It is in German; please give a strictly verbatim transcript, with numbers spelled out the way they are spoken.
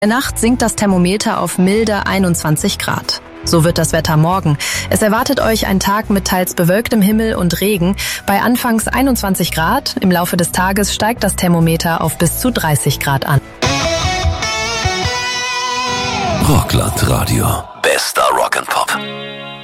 In der Nacht sinkt das Thermometer auf milde einundzwanzig Grad. So wird das Wetter morgen. Es erwartet euch ein Tag mit teils bewölktem Himmel und Regen. Bei anfangs einundzwanzig Grad, im Laufe des Tages steigt das Thermometer auf bis zu dreißig Grad an. Rockland Radio. Bester Rock'n'Pop.